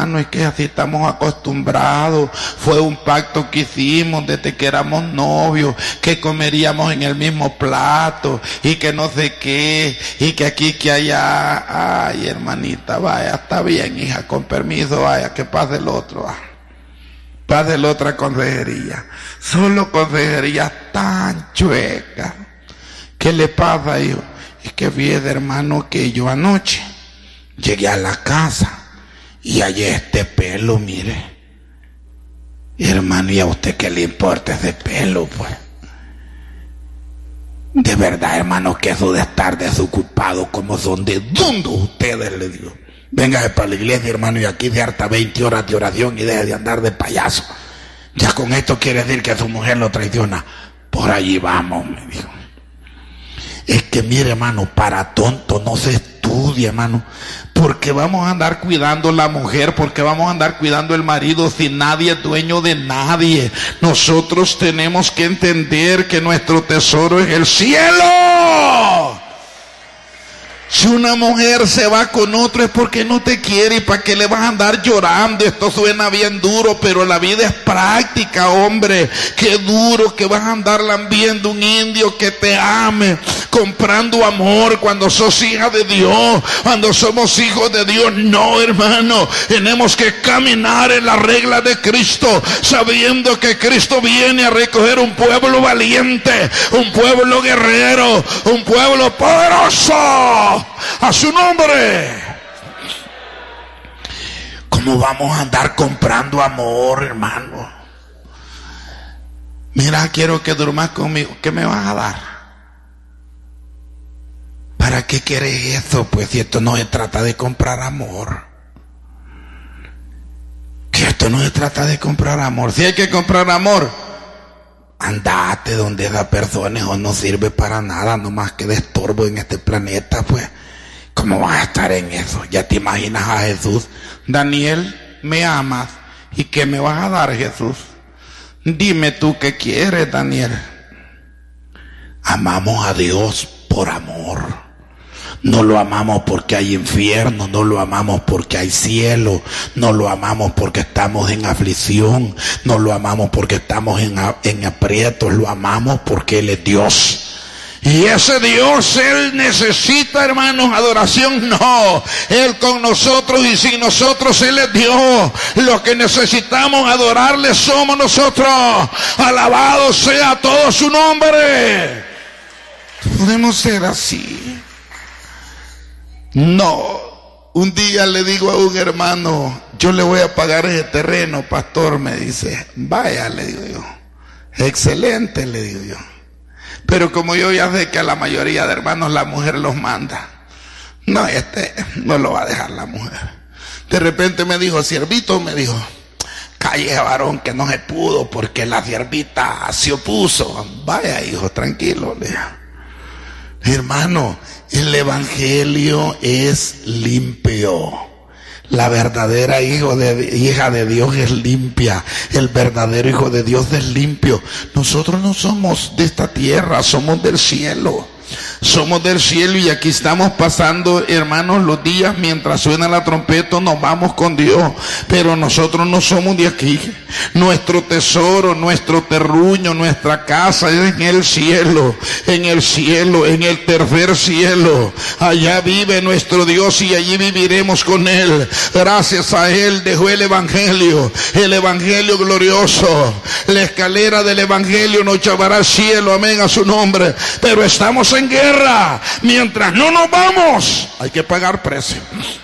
hermano, es que así estamos acostumbrados. Fue un pacto que hicimos desde que éramos novios, que comeríamos en el mismo plato y que no sé qué, y que aquí, que allá. Ay, hermanita, vaya, está bien, hija, con permiso, vaya, que pase el otro. Pase la otra consejería. Solo consejerías tan chuecas. ¿Qué le pasa, hijo? Es que fíjese, hermano, que yo anoche llegué a la casa y hallé este pelo, mire. Hermano, ¿y a usted qué le importa ese pelo, pues? De verdad, hermano, que eso de estar desocupado, como son de dundos ustedes, le digo. Véngase para la iglesia, hermano, y aquí de harta 20 horas de oración y deje de andar de payaso. Ya con esto quiere decir que su mujer lo traiciona. Por allí vamos, me dijo. Es que mire, hermano, para tonto no se estudia, hermano. Porque vamos a andar cuidando la mujer, porque vamos a andar cuidando el marido si nadie es dueño de nadie. Nosotros tenemos que entender que nuestro tesoro es el cielo. Si una mujer se va con otro es porque no te quiere, y para qué le vas a andar llorando. Esto suena bien duro, pero la vida es práctica, hombre. Qué duro que vas a andar lambiendo un indio que te ame, comprando amor cuando sos hija de Dios, cuando somos hijos de Dios. No, hermano, tenemos que caminar en la regla de Cristo, sabiendo que Cristo viene a recoger un pueblo valiente, un pueblo guerrero, un pueblo poderoso. A su nombre. ¿Cómo vamos a andar comprando amor, hermano? Mira, quiero que durmas conmigo. ¿Qué me vas a dar? ¿Para qué quieres eso? Pues si esto no se trata de comprar amor. Que esto no se trata de comprar amor. Si hay que comprar amor, andate donde esa persona eso no sirve para nada, nomás que de estorbo en este planeta, pues. ¿Cómo vas a estar en eso? Ya te imaginas a Jesús. Daniel, me amas. ¿Y qué me vas a dar, Jesús? Dime tú qué quieres, Daniel. Amamos a Dios por amor. No lo amamos porque hay infierno, no lo amamos porque hay cielo, no lo amamos porque estamos en aflicción, no lo amamos porque estamos en aprietos, lo amamos porque Él es Dios. Y ese Dios, Él necesita, hermanos, adoración. No, Él con nosotros y sin nosotros, Él es Dios. Lo que necesitamos adorarle somos nosotros. Alabado sea todo su nombre. Podemos ser así. No, un día le digo a un hermano, yo le voy a pagar ese terreno, pastor. Me dice, vaya, le digo yo. Excelente, le digo yo. Pero como yo ya sé que a la mayoría de hermanos la mujer los manda, no, no lo va a dejar la mujer. De repente me dijo, siervito, me dijo, calle varón que no se pudo porque la siervita se opuso. Vaya, hijo, tranquilo, le dijo. Hermano, el evangelio es limpio. La verdadera hija de Dios es limpia. El verdadero hijo de Dios es limpio. Nosotros no somos de esta tierra, somos del cielo. Somos del cielo y aquí estamos pasando, hermanos, los días mientras suena la trompeta, nos vamos con Dios. Pero nosotros no somos de aquí. Nuestro tesoro, nuestro terruño, nuestra casa es en el cielo, en el tercer cielo. Allá vive nuestro Dios y allí viviremos con Él. Gracias a Él dejó el evangelio glorioso. La escalera del evangelio nos llevará al cielo, amén, a su nombre. Pero estamos en guerra. Mientras no nos vamos, hay que pagar precio.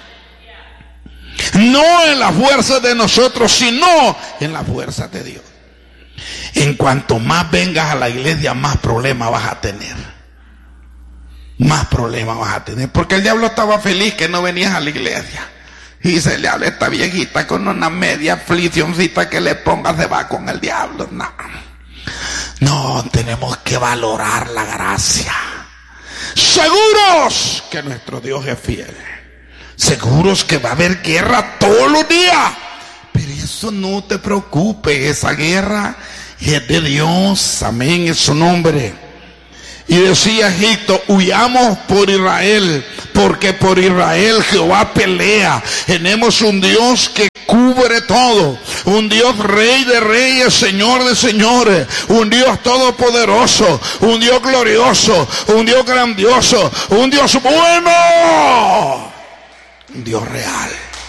No en la fuerza de nosotros, sino en la fuerza de Dios. En cuanto más vengas a la iglesia, más problemas vas a tener. Más problemas vas a tener. Porque el diablo estaba feliz que no venías a la iglesia. Y se le habla a esta viejita con una media afliccióncita que le ponga, se va con el diablo. No, tenemos que valorar la gracia. Seguros que nuestro Dios es fiel. Seguros que va a haber guerra todos los días. Pero eso no te preocupes. Esa guerra es de Dios. Amén, es su nombre. Y decía Egipto, huyamos por Israel, porque por Israel Jehová pelea. Tenemos un Dios que sobre todo, un Dios rey de reyes, señor de señores, un Dios todopoderoso, un Dios glorioso, un Dios grandioso, un Dios bueno, un Dios real.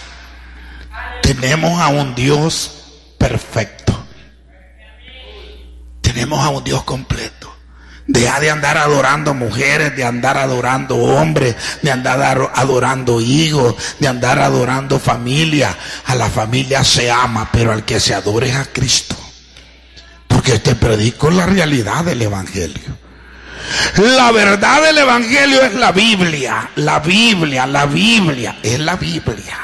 Tenemos a un Dios perfecto, tenemos a un Dios completo. Deja de andar adorando mujeres, de andar adorando hombres, de andar adorando hijos, de andar adorando familia. A la familia se ama, pero al que se adore es a Cristo. Porque te predico la realidad del Evangelio. La verdad del Evangelio es la Biblia. La Biblia es la Biblia.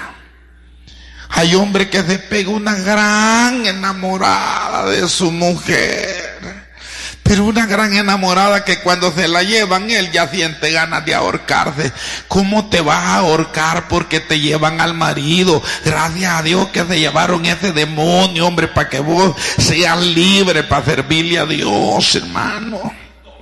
Hay hombre que se pega una gran enamorada de su mujer. Pero una gran enamorada que cuando se la llevan, él ya siente ganas de ahorcarse. ¿Cómo te vas a ahorcar porque te llevan al marido? Gracias a Dios que se llevaron ese demonio, hombre, para que vos seas libre para servirle a Dios, hermano.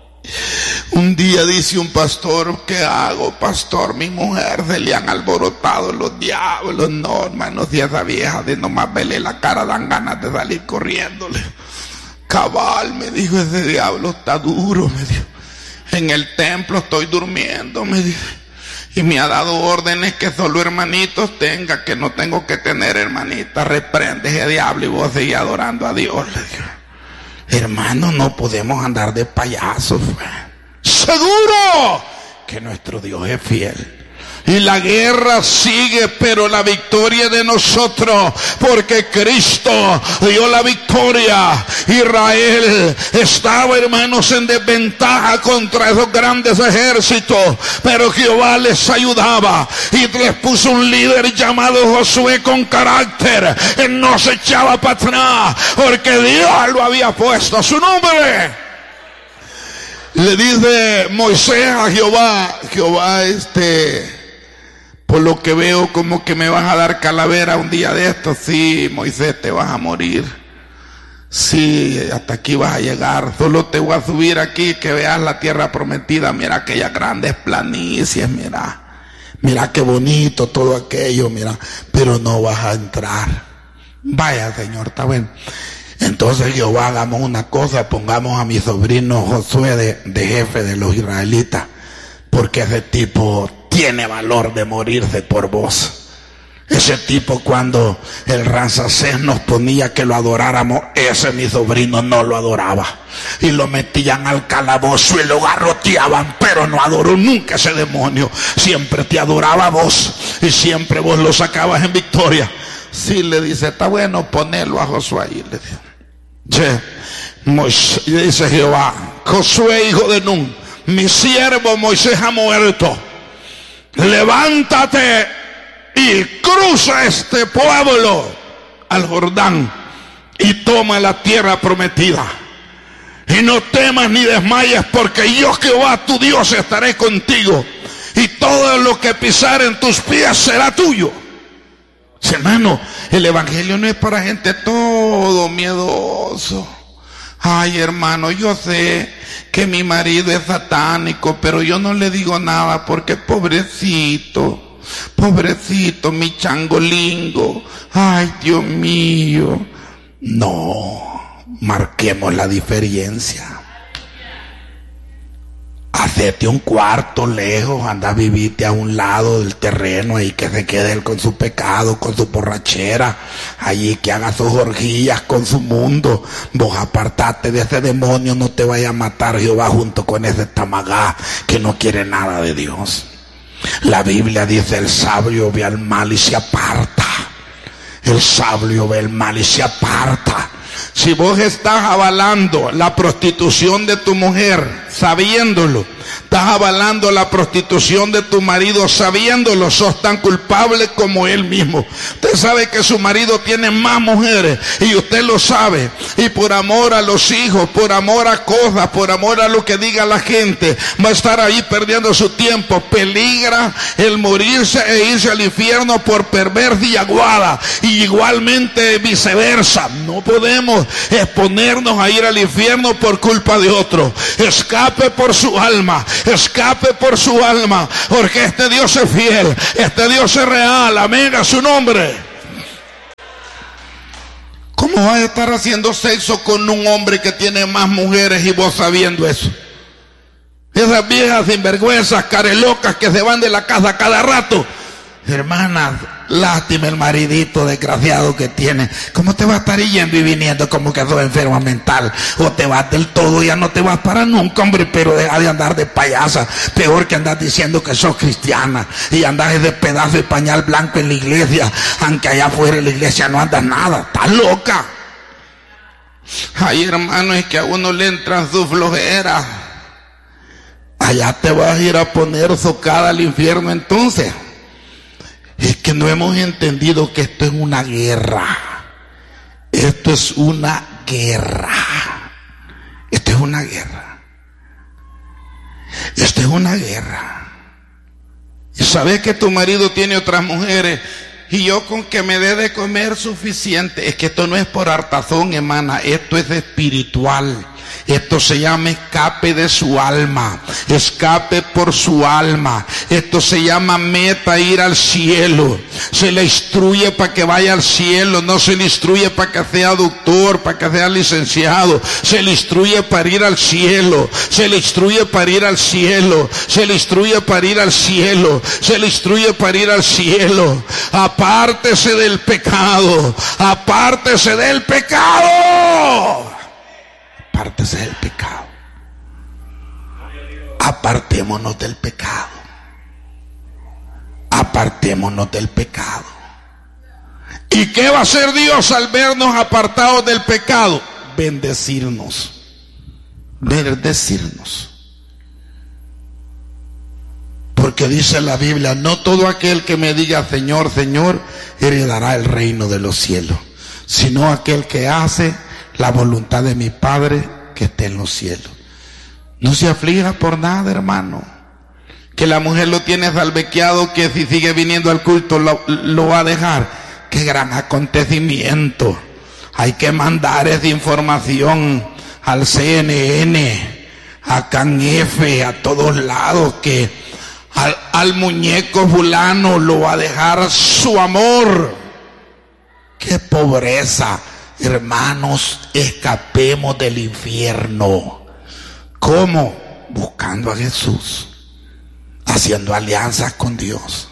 Un día dice un pastor: ¿qué hago, pastor? Mi mujer se le han alborotado los diablos. No, hermano, si esa vieja de nomás verle la cara dan ganas de salir corriéndole. Cabal, me dijo, ese diablo está duro, me dijo. En el templo estoy durmiendo, me dijo. Y me ha dado órdenes que solo hermanitos tenga, que no tengo que tener hermanitas. Reprende ese diablo y vos seguís adorando a Dios, le dijo. Hermano, no podemos andar de payasos. Seguro que nuestro Dios es fiel. Y la guerra sigue, pero la victoria es de nosotros, porque Cristo dio la victoria. Israel estaba, hermanos, en desventaja contra esos grandes ejércitos, pero Jehová les ayudaba y les puso un líder llamado Josué con carácter. Él no se echaba para atrás, porque Dios lo había puesto a su nombre. Le dice Moisés a Jehová: Jehová, por lo que veo, como que me vas a dar calavera un día de estos. Sí, Moisés, te vas a morir. Sí, hasta aquí vas a llegar. Solo te voy a subir aquí, que veas la tierra prometida. Mira aquellas grandes planicies, mira qué bonito todo aquello, mira. Pero no vas a entrar. Vaya, Señor, está bueno. Entonces, Jehová, hagamos una cosa: pongamos a mi sobrino Josué de jefe de los israelitas, porque ese tipo tiene valor de morirse por vos. Ese tipo, cuando el Ramsés nos ponía que lo adoráramos, ese mi sobrino no lo adoraba. Y lo metían al calabozo y lo garroteaban, pero no adoró nunca ese demonio. Siempre te adoraba vos y siempre vos lo sacabas en victoria. Sí, le dice, está bueno, ponelo a Josué ahí, le dice. Moisés, dice Jehová: Josué, hijo de Nun, mi siervo Moisés ha muerto. Levántate y cruza este pueblo al Jordán y toma la tierra prometida. Y no temas ni desmayes, porque yo, Jehová tu Dios, estaré contigo, y todo lo que pisar en tus pies será tuyo. Hermano, el evangelio no es para gente todo miedoso. Ay, hermano, yo sé que mi marido es satánico, pero yo no le digo nada, porque pobrecito, mi changolingo. Ay, Dios mío. No, marquemos la diferencia. Hacete un cuarto lejos, anda a vivirte a un lado del terreno y que se quede él con su pecado, con su borrachera, allí que haga sus orgías con su mundo. Vos apartate de ese demonio, no te vaya a matar Jehová junto con ese tamagá que no quiere nada de Dios. La Biblia dice: el sabio ve al mal y se aparta. El sabio ve el mal y se aparta. Si vos estás avalando la prostitución de tu mujer, sabiéndolo, estás avalando la prostitución de tu marido, sabiéndolo, sos tan culpable como él mismo. Usted sabe que su marido tiene más mujeres y usted lo sabe, y por amor a los hijos, por amor a cosas, por amor a lo que diga la gente, va a estar ahí perdiendo su tiempo. Peligra el morirse e irse al infierno por perversa y aguada, y igualmente viceversa. No podemos exponernos a ir al infierno por culpa de otro. Escape por su alma, porque este Dios es fiel, este Dios es real. Amén, a su nombre. No vas a estar haciendo sexo con un hombre que tiene más mujeres y vos sabiendo eso. Esas viejas sinvergüenzas, carelocas que se van de la casa cada rato. Hermanas, lástima el maridito desgraciado que tiene. ¿Cómo te va a estar yendo y viniendo como que sos enferma mental? O te vas del todo, ya no te vas para nunca, hombre, pero deja de andar de payasa. Peor que andar diciendo que sos cristiana y andás de pedazo de pañal blanco en la iglesia, aunque allá afuera en la iglesia no andas nada. Estás loca. Ay, hermano, es que a uno le entra su flojera. Allá te vas a ir a poner socada al infierno entonces. Es que no hemos entendido que esto es una guerra. Esto es una guerra. Esto es una guerra. Esto es una guerra. Y sabes que tu marido tiene otras mujeres y yo con que me dé de comer suficiente. Es que esto no es por hartazón, hermana. Esto es espiritual. Esto se llama escape de su alma, escape por su alma. Esto se llama meta, ir al cielo. Se le instruye para que vaya al cielo, no se le instruye para que sea doctor, para que sea licenciado. Se le instruye para ir al cielo, se le instruye para ir al cielo, se le instruye para ir al cielo, se le instruye para ir al cielo. Apártese del pecado, apártese del pecado. Apártese del pecado. Apartémonos del pecado. Apartémonos del pecado. ¿Y qué va a hacer Dios al vernos apartados del pecado? Bendecirnos. Bendecirnos. Porque dice la Biblia, no todo aquel que me diga Señor, Señor, heredará el reino de los cielos, sino aquel que hace la voluntad de mi Padre que esté en los cielos. No se aflija por nada, hermano. Que la mujer lo tiene salbequeado, que si sigue viniendo al culto lo va a dejar. Qué gran acontecimiento. Hay que mandar esa información al CNN, a CanF, a todos lados, que al muñeco fulano lo va a dejar su amor. Qué pobreza. Hermanos, escapemos del infierno. ¿Cómo? Buscando a Jesús, haciendo alianzas con Dios.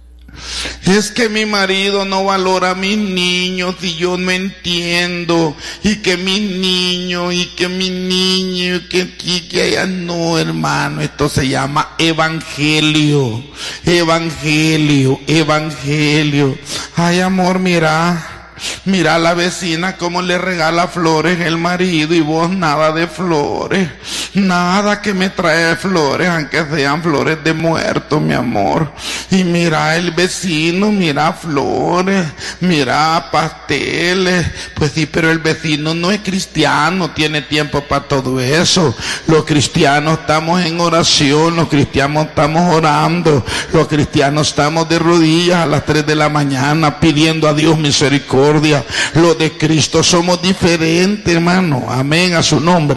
Es que mi marido no valora a mis niños y yo no entiendo, y que mis niños, y que mi niño, y que aquí, que allá. No, hermano, esto se llama evangelio, evangelio, evangelio. Ay, amor, mira a la vecina cómo le regala flores el marido y vos nada de flores, nada que me trae flores, aunque sean flores de muerto, mi amor. Y mira el vecino, mira flores, mira pasteles. Pues sí, pero el vecino no es cristiano, tiene tiempo para todo eso. Los cristianos estamos en oración, los cristianos estamos orando, los cristianos estamos de rodillas a las 3 de la mañana pidiendo a Dios misericordia. Los de Cristo somos diferentes, hermano. Amén a su nombre.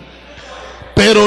Pero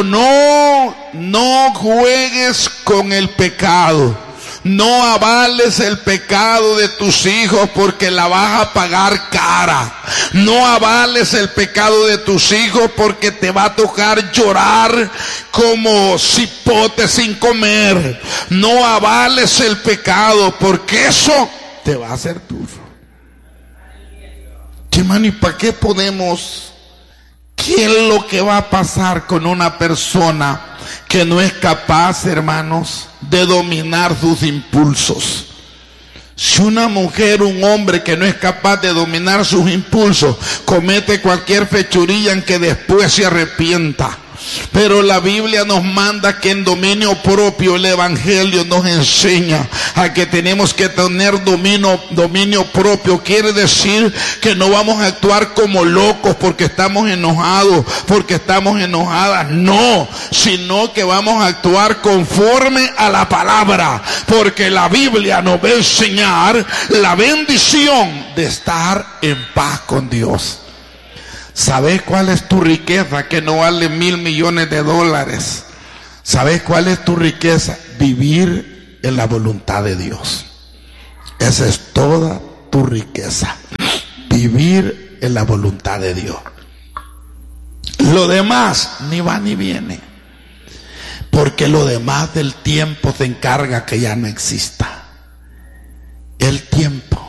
no juegues con el pecado. No avales el pecado de tus hijos porque la vas a pagar cara. No avales el pecado de tus hijos porque te va a tocar llorar como cipote sin comer. No avales el pecado porque eso te va a hacer tuyo. Hermano, ¿y para qué ponemos? ¿Qué es lo que va a pasar con una persona que no es capaz, hermanos, de dominar sus impulsos? Si una mujer, un hombre que no es capaz de dominar sus impulsos, comete cualquier fechurilla en que después se arrepienta. Pero la Biblia nos manda que en dominio propio el Evangelio nos enseña a que tenemos que tener dominio propio. Quiere decir que no vamos a actuar como locos porque estamos enojados, porque estamos enojadas. No, sino que vamos a actuar conforme a la palabra, porque la Biblia nos va a enseñar la bendición de estar en paz con Dios. ¿Sabes cuál es tu riqueza? Que no vale $1,000 millones. ¿Sabes cuál es tu riqueza? Vivir en la voluntad de Dios. Esa es toda tu riqueza. Vivir en la voluntad de Dios. Lo demás ni va ni viene, porque lo demás del tiempo se encarga que ya no exista. El tiempo.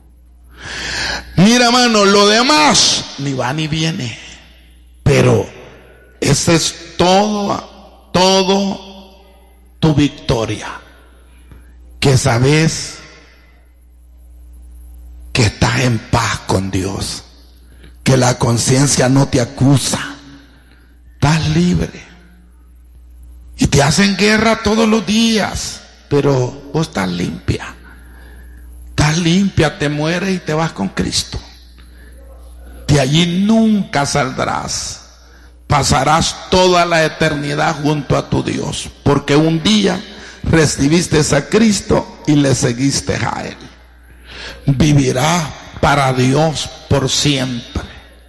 Mira, hermano, lo demás ni va ni viene, pero esa es todo tu victoria, que sabes que estás en paz con Dios, que la conciencia no te acusa, estás libre. Y te hacen guerra todos los días, pero vos estás limpia. Estás limpia, te mueres y te vas con Cristo. De allí nunca saldrás. Pasarás toda la eternidad junto a tu Dios, porque un día recibiste a Cristo y le seguiste a Él. Vivirás para Dios por siempre.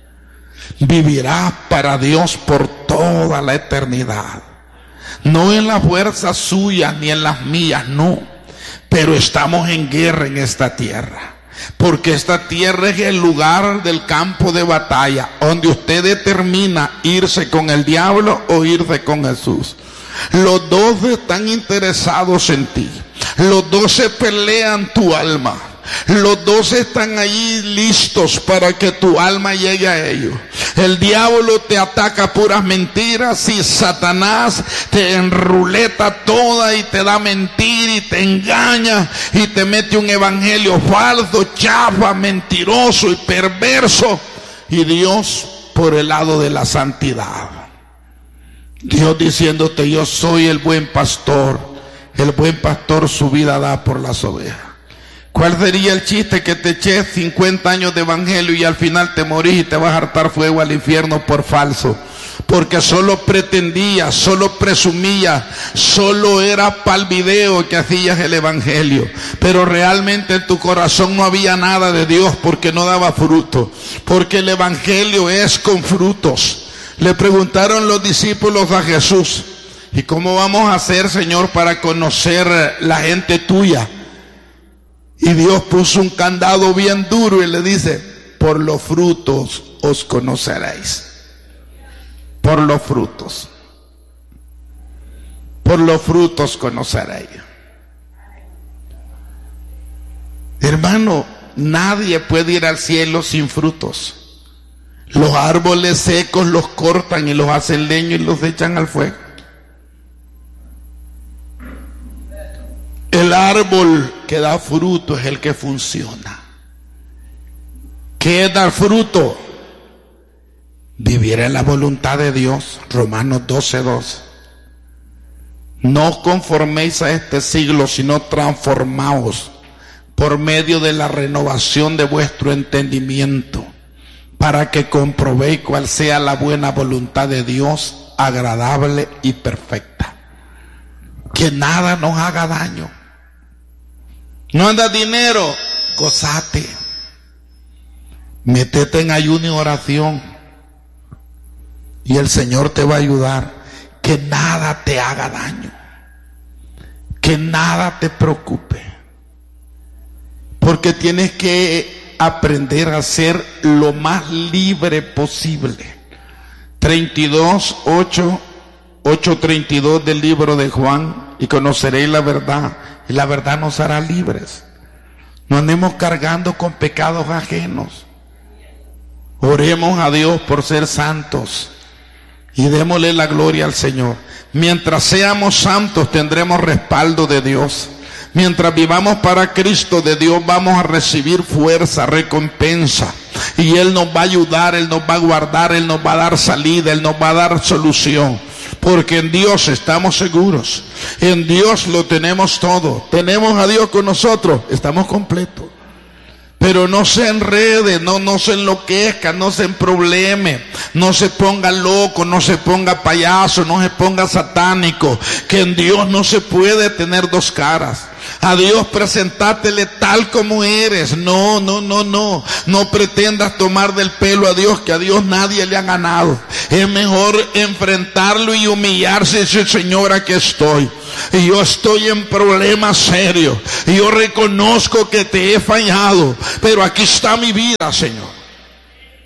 Vivirás para Dios por toda la eternidad. No en las fuerzas suyas ni en las mías, no. Pero estamos en guerra en esta tierra, porque esta tierra es el lugar del campo de batalla, donde usted determina irse con el diablo o irse con Jesús. Los dos están interesados en ti. Los dos se pelean tu alma. Los dos están allí listos para que tu alma llegue a ellos. El diablo te ataca puras mentiras y Satanás te enruleta toda y te da mentira y te engaña y te mete un evangelio falso, chafa, mentiroso y perverso. Y Dios por el lado de la santidad. Dios diciéndote: yo soy el buen pastor. El buen pastor su vida da por las ovejas. ¿Cuál sería el chiste que te eches 50 años de evangelio y al final te morís y te vas a hartar fuego al infierno por falso? Porque solo pretendías, solo presumías, solo era para el video que hacías el evangelio. Pero realmente en tu corazón no había nada de Dios, porque no daba fruto. Porque el evangelio es con frutos. Le preguntaron los discípulos a Jesús: ¿y cómo vamos a hacer, Señor, para conocer la gente tuya? Y Dios puso un candado bien duro y le dice: por los frutos os conoceréis. Por los frutos. Por los frutos conoceréis. Hermano, nadie puede ir al cielo sin frutos. Los árboles secos los cortan y los hacen leño y los echan al fuego. El árbol que da fruto es el que funciona. ¿Qué es dar fruto? Vivir en la voluntad de Dios. Romanos 12:2. No os conforméis a este siglo, sino transformaos por medio de la renovación de vuestro entendimiento, para que comprobéis cuál sea la buena voluntad de Dios, agradable y perfecta. Que nada nos haga daño. No andas dinero, gozate. Métete en ayuno y oración y el Señor te va a ayudar. Que nada te haga daño, que nada te preocupe, porque tienes que aprender a ser lo más libre posible. 8:32 del libro de Juan: y conoceréis la verdad, y la verdad nos hará libres. No andemos cargando con pecados ajenos. Oremos a Dios por ser santos y démosle la gloria al Señor. Mientras seamos santos tendremos respaldo de Dios. Mientras vivamos para Cristo, de Dios vamos a recibir fuerza, recompensa, y Él nos va a ayudar, Él nos va a guardar, Él nos va a dar salida, Él nos va a dar solución. Porque en Dios estamos seguros, en Dios lo tenemos todo. Tenemos a Dios con nosotros, estamos completos. Pero no se enrede, no se enloquezca, no se emprobleme, no se ponga loco, no se ponga payaso, no se ponga satánico. Que en Dios no se puede tener dos caras. A Dios presentátele tal como eres. No pretendas tomar del pelo a Dios, que a Dios nadie le ha ganado. Es mejor enfrentarlo y humillarse y decir: Señor, aquí estoy, y yo estoy en problemas serios, y yo reconozco que te he fallado, pero aquí está mi vida, Señor.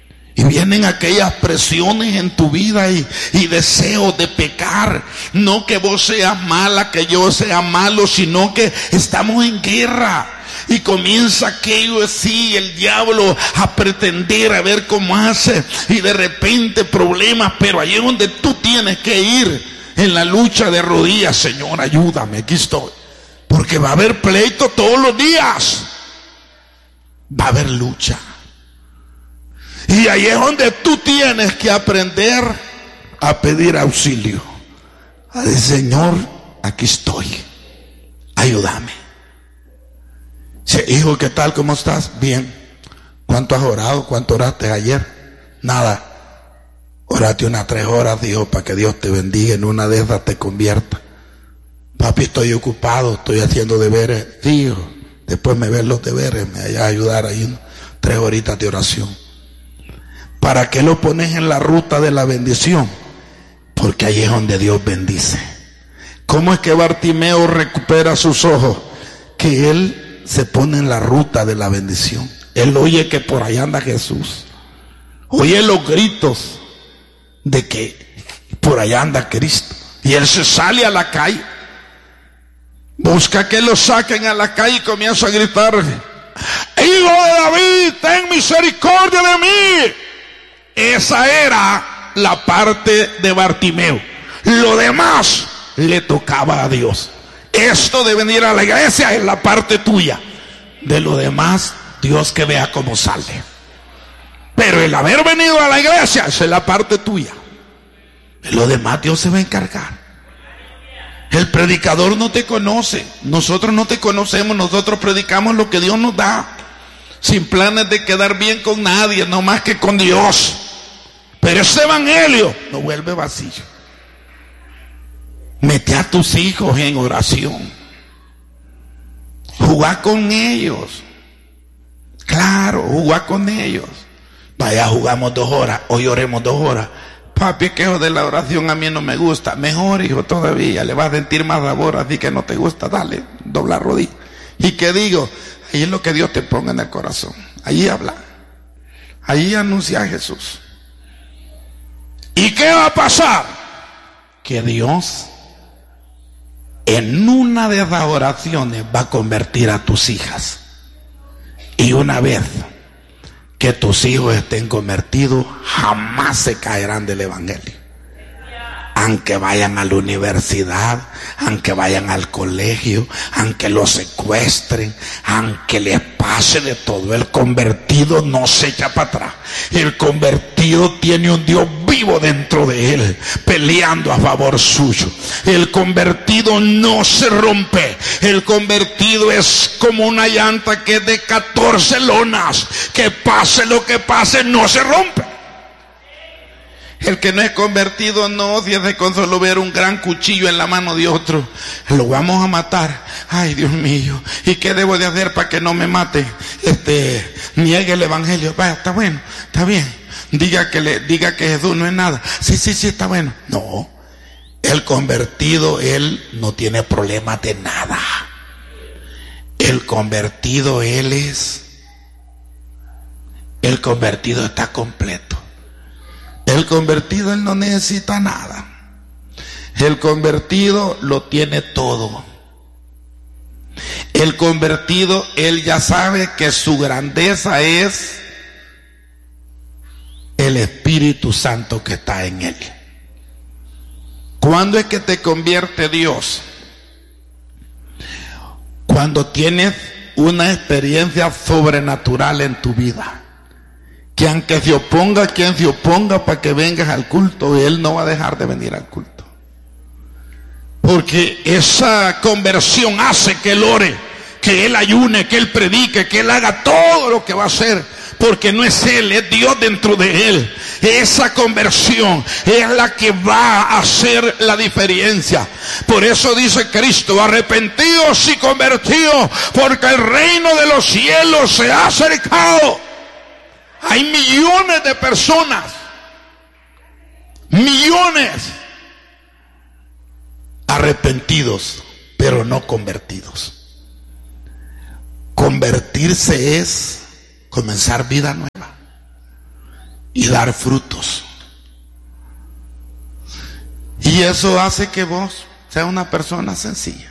Y vienen aquellas presiones en tu vida y deseos de pecar. No que vos seas mala, que yo sea malo, sino que estamos en guerra. Y comienza aquello así, el diablo a pretender a ver cómo hace. Y de repente problemas, pero allí es donde tú tienes que ir en la lucha de rodillas. Señor, ayúdame, aquí estoy. Porque va a haber pleito todos los días. Va a haber lucha. Y ahí es donde tú tienes que aprender a pedir auxilio. A decir, Señor, aquí estoy. Ayúdame. Hijo, ¿qué tal? ¿Cómo estás? Bien. ¿Cuánto has orado? ¿Cuánto oraste ayer? Nada. Orate unas 3 horas, hijo, para que Dios te bendiga. En una de esas te convierta. Papi, estoy ocupado, estoy haciendo deberes. Sí, hijo. Después me ven los deberes, me vayas a ayudar ahí 3 horitas de oración. ¿Para qué lo pones en la ruta de la bendición? Porque ahí es donde Dios bendice. ¿Cómo es que Bartimeo recupera sus ojos? Que él se pone en la ruta de la bendición. Él oye que por ahí anda Jesús. Oye los gritos de que por allá anda Cristo. Y él se sale a la calle. Busca que lo saquen a la calle y comienza a gritar: Hijo de David, ten misericordia de mí. Esa era la parte de Bartimeo. Lo demás le tocaba a Dios. Esto de venir a la iglesia es la parte tuya. De lo demás, Dios que vea cómo sale. Pero el haber venido a la iglesia, esa es la parte tuya. De lo demás Dios se va a encargar. El predicador no te conoce. Nosotros no te conocemos. Nosotros predicamos lo que Dios nos da, sin planes de quedar bien con nadie, no más que con Dios. Pero ese evangelio no vuelve vacío. Mete a tus hijos en oración. Jugá con ellos. Claro, jugá con ellos. Vaya, jugamos 2 horas, hoy oremos 2 horas. Papi, es que eso de la oración a mí no me gusta. Mejor, hijo, todavía le vas a sentir más sabor, así que no te gusta. Dale, dobla rodilla. ¿Y qué digo? Ahí es lo que Dios te ponga en el corazón. Allí habla. Allí anuncia a Jesús. ¿Y qué va a pasar? Que Dios en una de esas oraciones va a convertir a tus hijas. Y una vez que tus hijos estén convertidos, jamás se caerán del evangelio. Aunque vayan a la universidad, aunque vayan al colegio, aunque los secuestren, aunque les pase de todo, el convertido no se echa para atrás. El convertido tiene un Dios vivo dentro de él, peleando a favor suyo. El convertido no se rompe. El convertido es como una llanta que es de 14 lonas, que pase lo que pase, no se rompe. El que no es convertido no, si es de con solo ver un gran cuchillo en la mano de otro, lo vamos a matar. Ay, Dios mío, ¿y qué debo de hacer para que no me mate? Niegue el evangelio. Vaya, está bueno, está bien. Diga que Jesús no es nada. Sí, está bueno. No, el convertido, él no tiene problema de nada. El convertido, el convertido está completo. El convertido, él no necesita nada. El convertido lo tiene todo. El convertido, él ya sabe que su grandeza es el Espíritu Santo que está en él. ¿Cuándo es que te convierte Dios? Cuando tienes una experiencia sobrenatural en tu vida. Que aunque se oponga quien se oponga para que vengas al culto, él no va a dejar de venir al culto. Porque esa conversión hace que él ore, que él ayune, que él predique, que él haga todo lo que va a hacer. Porque no es él, es Dios dentro de él. Esa conversión es la que va a hacer la diferencia. Por eso dice Cristo: arrepentidos y convertidos, porque el reino de los cielos se ha acercado. Hay millones de personas, millones arrepentidos, pero no convertidos. Convertirse es comenzar vida nueva. y dar frutos. Y eso hace que vos seas una persona sencilla.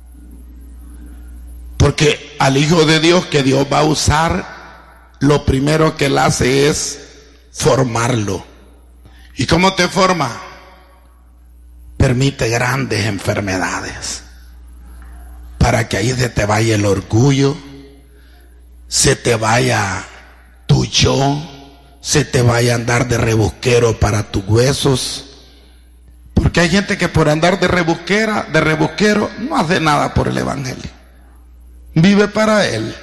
Porque al Hijo de Dios que Dios va a usar, lo primero que Él hace es formarlo. ¿Y cómo te forma? Permite grandes enfermedades para que ahí se te vaya el orgullo, se te vaya tu yo, se te vaya a andar de rebusquero para tus huesos. Porque hay gente que por andar de rebusquero no hace nada por el evangelio, vive para él.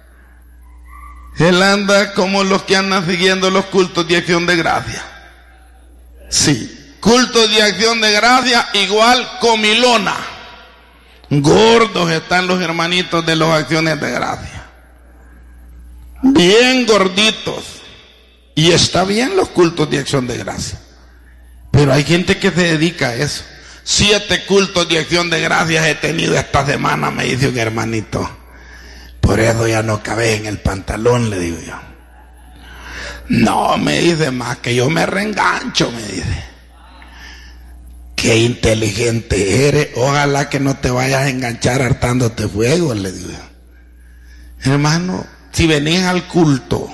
Él anda como los que andan siguiendo los cultos de acción de gracia. Sí, cultos de acción de gracia igual comilona. Gordos están los hermanitos de las acciones de gracia, bien gorditos. Y está bien los cultos de acción de gracia, pero hay gente que se dedica a eso. 7 cultos de acción de gracias he tenido esta semana, me dice un hermanito. Por eso ya no cabe en el pantalón, le digo yo. No, me dice, más que yo me reengancho, me dice. Qué inteligente eres, ojalá que no te vayas a enganchar hartándote fuego, le digo yo. Hermano, si venís al culto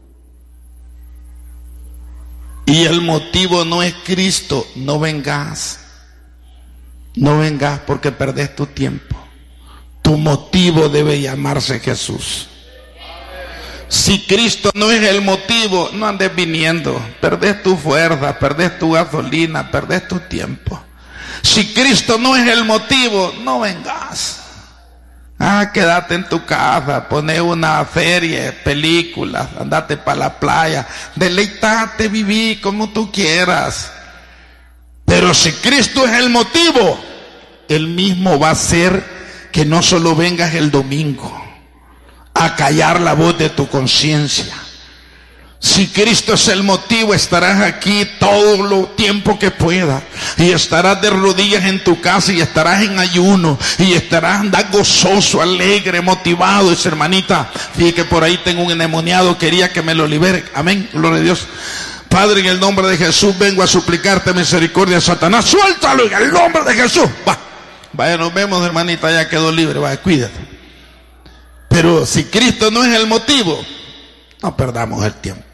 y el motivo no es Cristo, no vengas. No vengas porque perdés tu tiempo. Tu motivo debe llamarse Jesús. Si Cristo no es el motivo, no andes viniendo. Perdés tu fuerza, perdés tu gasolina, perdés tu tiempo. Si Cristo no es el motivo, no vengas. Quédate en tu casa, poné una serie, películas, andate para la playa, deleitate, viví como tú quieras. Pero si Cristo es el motivo, Él mismo va a hacer que no solo vengas el domingo a callar la voz de tu conciencia. Si Cristo es el motivo, estarás aquí todo el tiempo que pueda, y estarás de rodillas en tu casa, y estarás en ayuno, y estarás andando gozoso, alegre, motivado. Dice, hermanita, fíjate que por ahí tengo un endemoniado, quería que me lo libere. Amén, gloria a Dios. Padre, en el nombre de Jesús vengo a suplicarte misericordia, Satanás, suéltalo en el nombre de Jesús. Vaya, nos vemos, hermanita, ya quedó libre, vaya, cuídate. Pero si Cristo no es el motivo, no perdamos el tiempo.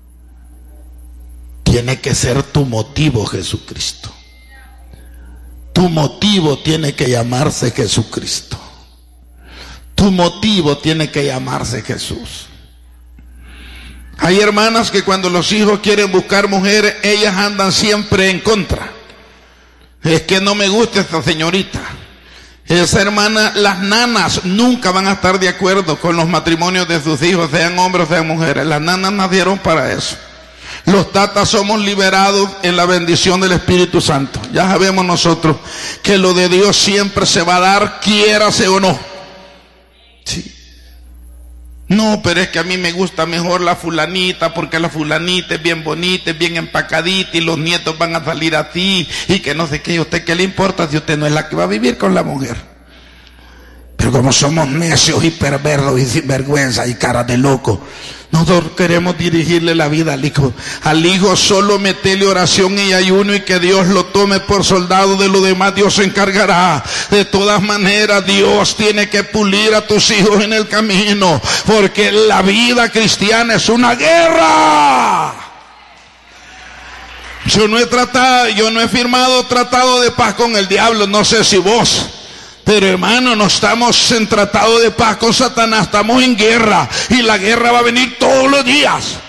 Tiene que ser tu motivo Jesucristo. Tu motivo tiene que llamarse Jesucristo. Tu motivo tiene que llamarse Jesús. Hay hermanas que cuando los hijos quieren buscar mujeres, ellas andan siempre en contra. Es que no me gusta esta señorita. Esa hermana, las nanas nunca van a estar de acuerdo con los matrimonios de sus hijos, sean hombres o sean mujeres. Las nanas nacieron para eso. Los tatas somos liberados en la bendición del Espíritu Santo. Ya sabemos nosotros que lo de Dios siempre se va a dar, quiérase o no. Sí. No, pero es que a mí me gusta mejor la fulanita, porque la fulanita es bien bonita, es bien empacadita, y los nietos van a salir así, y que no sé qué. ¿Y a usted qué le importa si usted no es la que va a vivir con la mujer? Pero como somos necios y perversos y sinvergüenza y caras de loco, nosotros queremos dirigirle la vida al hijo. Al hijo solo metele oración y ayuno, y que Dios lo tome por soldado. De lo demás Dios se encargará. De todas maneras, Dios tiene que pulir a tus hijos en el camino, porque la vida cristiana es una guerra. Yo no he firmado tratado de paz con el diablo, no sé si vos. Pero hermano, no estamos en tratado de paz con Satanás, estamos en guerra, y la guerra va a venir todos los días.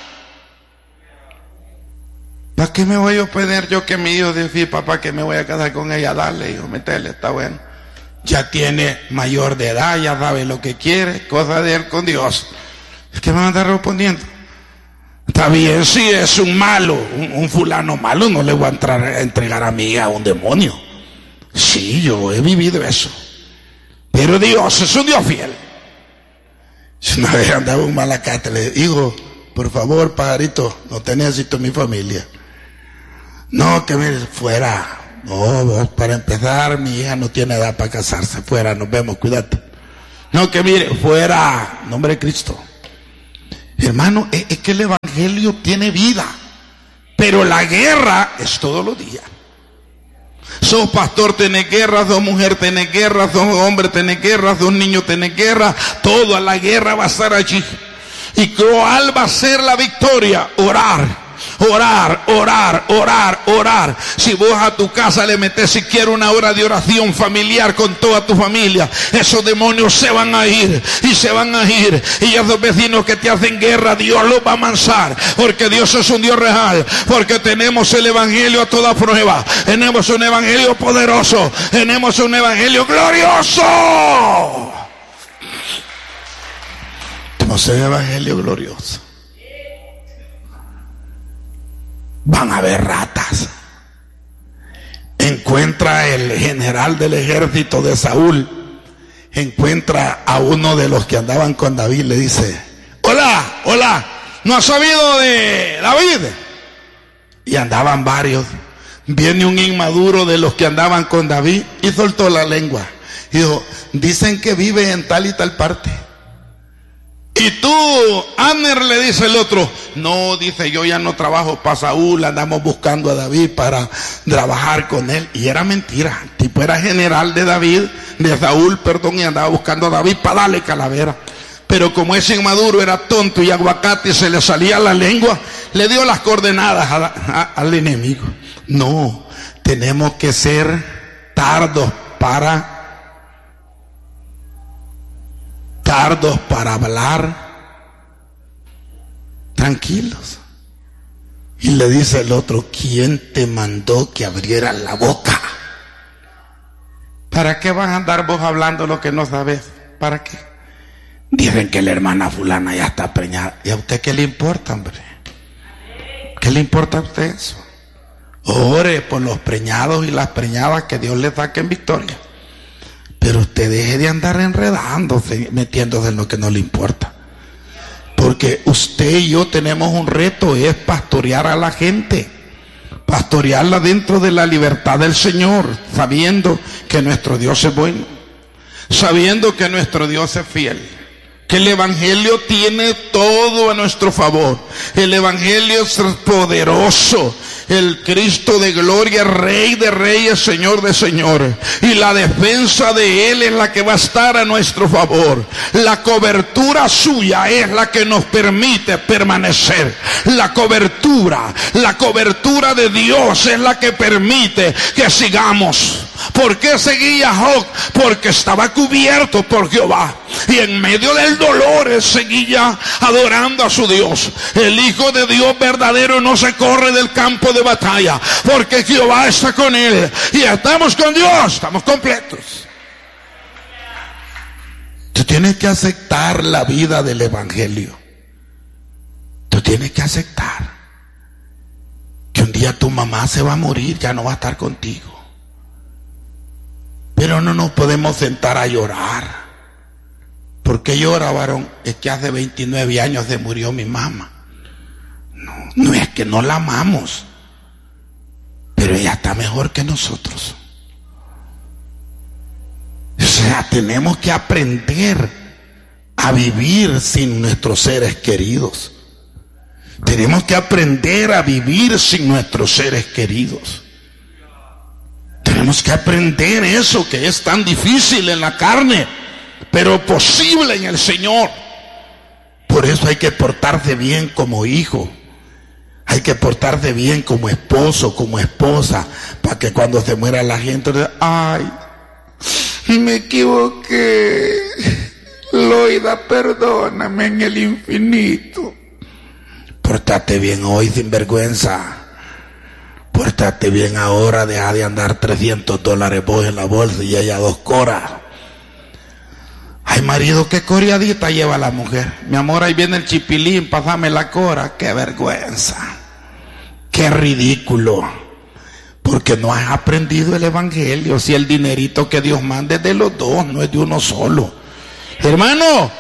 ¿Para qué me voy a pedir yo que mi hijo diga, papá, que me voy a casar con ella? Dale, hijo, metele, está bueno. Ya tiene mayor de edad, ya sabe lo que quiere, cosa de él con Dios. Es que me van a estar respondiendo. Está bien, si es un malo, un fulano malo, no le voy a entregar a mi hija a un demonio. Sí, yo he vivido eso. Pero Dios es un Dios fiel. Una vez andaba un malacate, le dije, hijo, por favor, pajarito, no te necesito en mi familia. No, que me fuera. No, para empezar, mi hija no tiene edad para casarse. Fuera, nos vemos, cuídate. No, que mire, fuera, nombre de Cristo. Hermano, es que el evangelio tiene vida. Pero la guerra es todos los días. Sos pastor, tenés guerra, sos mujer, tenés guerra, sos hombre, tenés guerra, sos niño, tenés guerra. Toda la guerra va a estar allí. ¿Y cuál va a ser la victoria? Orar. Orar, orar, orar, orar. Si vos a tu casa le metés siquiera una hora de oración familiar con toda tu familia, esos demonios se van a ir y se van a ir. Y esos vecinos que te hacen guerra, Dios los va a amansar, porque Dios es un Dios real, porque tenemos el evangelio a toda prueba, tenemos un evangelio poderoso, tenemos un evangelio glorioso. Tenemos un evangelio glorioso. Van a haber ratas. Encuentra el general del ejército de Saúl, encuentra a uno de los que andaban con David, le dice: hola, hola, ¿no has sabido de David? Y andaban varios. Viene un inmaduro de los que andaban con David y soltó la lengua. Y dijo: dicen que vive en tal y tal parte. Y tú, Abner, le dice el otro: no, dice, yo ya no trabajo para Saúl, andamos buscando a David para trabajar con él. Y era mentira, el tipo era general de David, de Saúl, perdón, y andaba buscando a David para darle calavera. Pero como ese inmaduro era tonto y aguacate y se le salía la lengua, le dio las coordenadas al enemigo. No, tenemos que ser tardos para hablar, tranquilos. Y le dice el otro: ¿quién te mandó que abrieras la boca? ¿Para qué vas a andar vos hablando lo que no sabes? ¿Para qué? Dicen que la hermana fulana ya está preñada. ¿Y a usted qué le importa, hombre? ¿Qué le importa a usted eso? Ore por los preñados y las preñadas, que Dios les saque en victoria. Pero usted deje de andar enredándose, metiéndose en lo que no le importa. Porque usted y yo tenemos un reto, es pastorear a la gente. Pastorearla dentro de la libertad del Señor, sabiendo que nuestro Dios es bueno, sabiendo que nuestro Dios es fiel, que el evangelio tiene todo a nuestro favor. El evangelio es poderoso. El Cristo de gloria, Rey de reyes, Señor de señores. Y la defensa de Él es la que va a estar a nuestro favor. La cobertura suya es la que nos permite permanecer. La cobertura de Dios es la que permite que sigamos. ¿Por qué seguía Job? Porque estaba cubierto por Jehová. Y en medio del dolor él seguía adorando a su Dios. El Hijo de Dios verdadero no se corre del campo de batalla, porque Jehová está con él. Y estamos con Dios, estamos completos. Tú tienes que aceptar la vida del evangelio. Tú tienes que aceptar que un día tu mamá se va a morir, ya no va a estar contigo. Pero no nos podemos sentar a llorar. ¿Por qué llora, varón? Es que hace 29 años se murió mi mamá. No es que no la amamos, pero ella está mejor que nosotros. O sea, tenemos que aprender a vivir sin nuestros seres queridos. Tenemos que aprender a vivir sin nuestros seres queridos. Tenemos que aprender eso que es tan difícil en la carne, pero posible en el Señor. Por eso hay que portarse bien como hijo. Hay que portarse bien como esposo, como esposa, para que cuando se muera la gente diga: ay, me equivoqué, Loida, perdóname en el infinito. Pórtate bien hoy, sinvergüenza. Pórtate bien ahora, deja de andar $300 vos en la bolsa y ella 2 coras. Hay marido que coreadita lleva la mujer. Mi amor, ahí viene el chipilín, pásame la cora. Qué vergüenza, qué ridículo, porque no has aprendido el evangelio. Si el dinerito que Dios manda es de los dos, no es de uno solo. Hermano,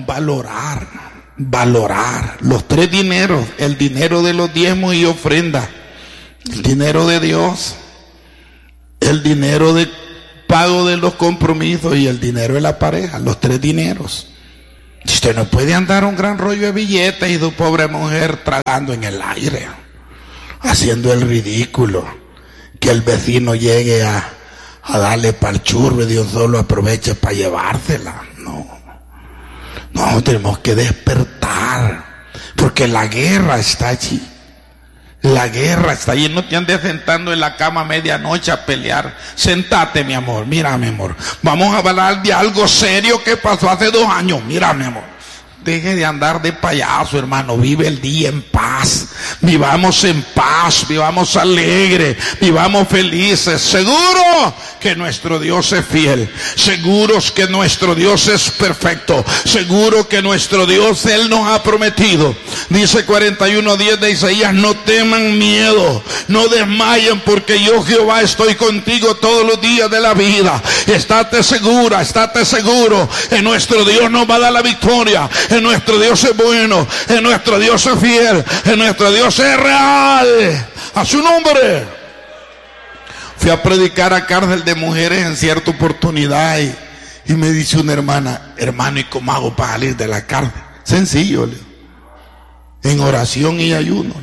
valorar los 3 dineros: el dinero de los diezmos y ofrendas, el dinero de Dios, el dinero de pago de los compromisos y el dinero de la pareja. Los 3 dineros. Usted no puede andar un gran rollo de billetes y su pobre mujer tragando en el aire. haciendo el ridículo, que el vecino llegue a darle pa'l churro y Dios solo aproveche para llevársela. No, tenemos que despertar, porque la guerra está allí. La guerra está allí. No te andes sentando en la cama a medianoche a pelear. Sentate, mi amor. Mira, mi amor, vamos a hablar de algo serio que pasó hace 2 años. Mira, mi amor, deje de andar de payaso, hermano. Vive el día en paz. Vivamos en paz, vivamos alegres, vivamos felices, seguro que nuestro Dios es fiel, seguros que nuestro Dios es perfecto, seguro que nuestro Dios, Él nos ha prometido. Dice 41:10 de Isaías: no teman miedo, no desmayen, porque yo Jehová estoy contigo todos los días de la vida. Estate segura, estate seguro, en nuestro Dios nos va a dar la victoria, en nuestro Dios es bueno, en nuestro Dios es fiel, en nuestro Dios es real. A su nombre. Fui a predicar a cárcel de mujeres en cierta oportunidad y me dice una hermana: hermano, ¿y cómo hago para salir de la cárcel? Sencillo, le digo, en oración y ayuno.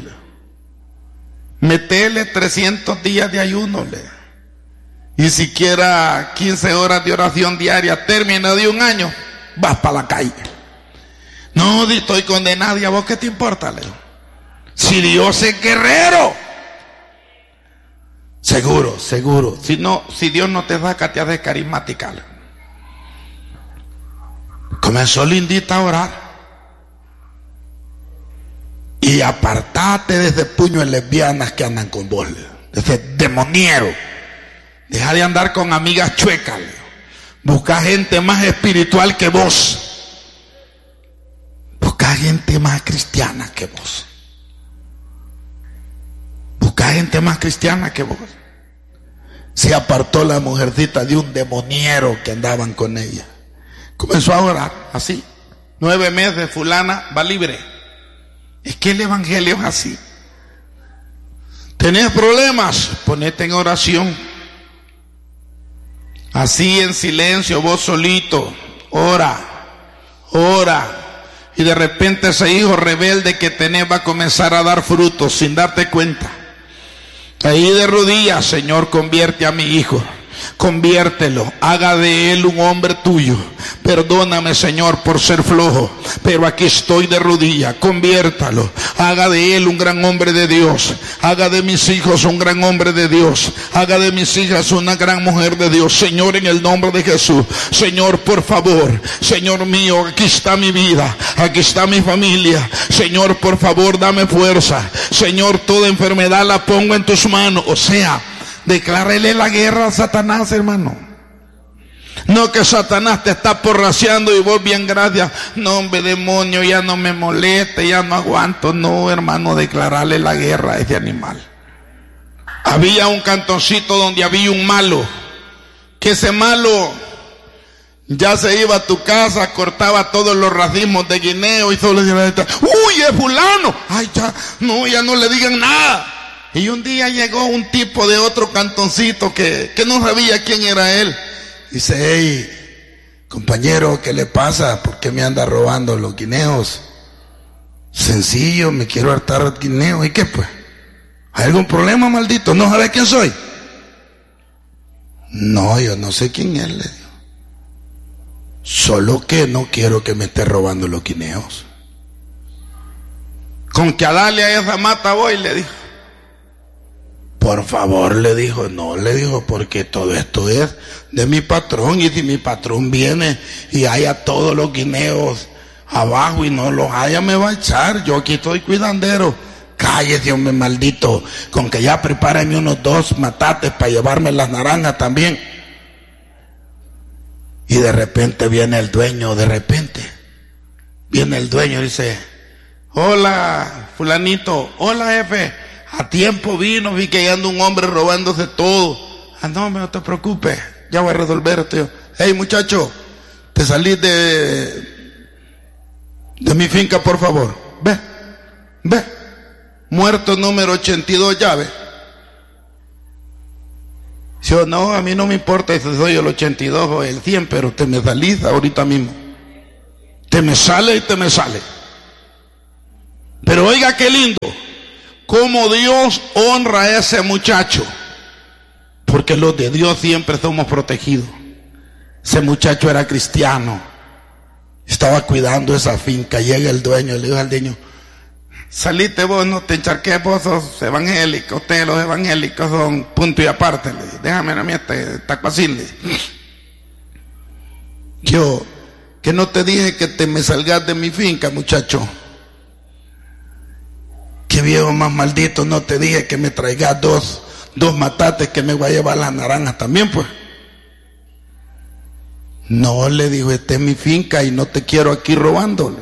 Metele 300 días de ayuno, y siquiera 15 horas de oración diaria. Término de 1 año, vas para la calle. No, estoy condenado. ¿Y a vos qué te importa, Leo? Si Dios es guerrero, seguro. Si Dios no te saca, te hace carismática. Comenzó Lindita a orar: y apartate de ese puño de lesbianas que andan con vos, de ese demoniero. Deja de andar con amigas chuecas, busca gente más espiritual que vos. Busca gente más cristiana que vos. Busca gente más cristiana que vos. Se apartó la mujercita de un demoniero que andaban con ella. Comenzó a orar así. 9 meses, fulana va libre. Es que el evangelio es así. ¿Tenés problemas? Ponete en oración. Así en silencio, vos solito. Ora. Y de repente ese hijo rebelde que tenés va a comenzar a dar frutos sin darte cuenta. Ahí de rodillas: Señor, convierte a mi hijo. Conviértelo, haga de él un hombre tuyo. Perdóname, Señor, por ser flojo, pero aquí estoy de rodillas. Conviértalo, haga de él un gran hombre de Dios. Haga de mis hijos un gran hombre de Dios. Haga de mis hijas una gran mujer de Dios. Señor, en el nombre de Jesús. Señor, por favor, Señor mío, aquí está mi vida, aquí está mi familia. Señor, por favor, dame fuerza. Señor, toda enfermedad la pongo en tus manos. O sea, declárele la guerra a Satanás, hermano. No que Satanás te está porraceando y vos bien, gracias. No, hombre, demonio, ya no me moleste, ya no aguanto. No, hermano, declararle la guerra a ese animal. Había un cantoncito donde había un malo, que ese malo ya se iba a tu casa, cortaba todos los racimos de guineo y solo decía: uy, es fulano. Ay, ya no le digan nada. Y un día llegó un tipo de otro cantoncito que no sabía quién era él. Dice: hey, compañero, ¿qué le pasa? ¿Por qué me anda robando los guineos? Sencillo, me quiero hartar el guineo. ¿Y qué pues? ¿Hay algún problema, maldito? ¿No sabes quién soy? No, yo no sé quién es, le digo. Solo que no quiero que me esté robando los guineos. Con que a darle a esa mata voy, le dijo. Por favor, le dijo. No, le dijo, porque todo esto es de mi patrón, y si mi patrón viene y haya todos los guineos abajo y no los haya, me va a echar. Yo aquí estoy cuidandero. Cállese, hombre maldito, con que ya prepárame unos 2 matates para llevarme las naranjas también. Y de repente viene el dueño, y dice: hola, fulanito. Hola, jefe. A tiempo vino, vi que anda un hombre robándose todo. Ah, no te preocupes, ya voy a resolver esto. Hey, muchacho, te salís de mi finca, por favor. Ve. Muerto número 82, llave. Yo, no, a mí no me importa si soy el 82 o el 100, pero te me salís ahorita mismo. Te me sale y te me sale. Pero oiga qué lindo. ¿Cómo Dios honra a ese muchacho? Porque los de Dios siempre somos protegidos. Ese muchacho era cristiano, estaba cuidando esa finca. Llega el dueño y le dijo al dueño: salite vos, no te encharques, vos sos evangélico, ustedes los evangélicos son punto y aparte. Le dijo: déjame a mí esta cocina. Yo, que no te dije que te me salgas de mi finca, muchacho. Qué viejo más maldito, no te dije que me traigas dos matates que me voy a llevar las naranjas también, pues. No, le dijo, esta es mi finca y no te quiero aquí robándole.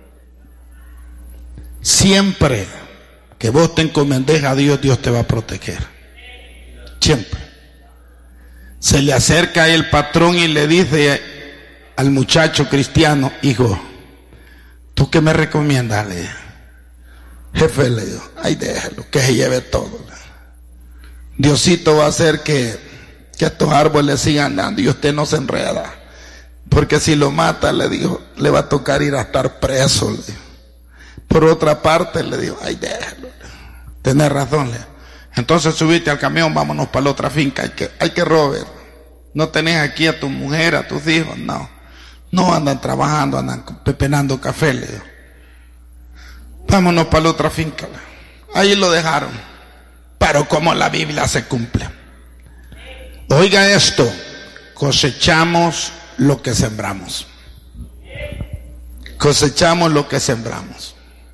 Siempre que vos te encomendes a Dios, Dios te va a proteger. Siempre. Se le acerca el patrón y le dice al muchacho cristiano: hijo, ¿tú qué me recomiendas? Le dijo. Jefe, le dijo: ay, déjalo, que se lleve todo. Diosito va a hacer que estos árboles sigan dando y usted no se enreda. Porque si lo mata, le dijo, le va a tocar ir a estar preso. Le dijo. Por otra parte, le dijo: ay, déjalo. Tenés razón, le dijo. Entonces subiste al camión, vámonos para la otra finca. Hay que robar. No tenés aquí a tu mujer, a tus hijos, no. No andan trabajando, andan pepenando café, le dijo. Vámonos para la otra finca. Ahí lo dejaron. Pero como la Biblia se cumple. Oiga esto: cosechamos lo que sembramos. Cosechamos lo que sembramos.